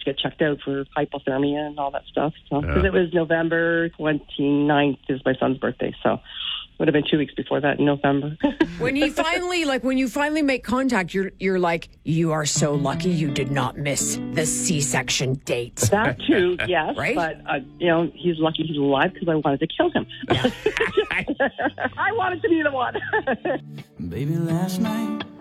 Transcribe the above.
get checked out for hypothermia and all that stuff. So, because it was November 29th is my son's birthday, so would have been 2 weeks before that in November. When you finally make contact, you're like, you are so lucky you did not miss the C-section date. That too, yes. Right? But, he's lucky he's alive because I wanted to kill him. I wanted to be the one. Baby, last night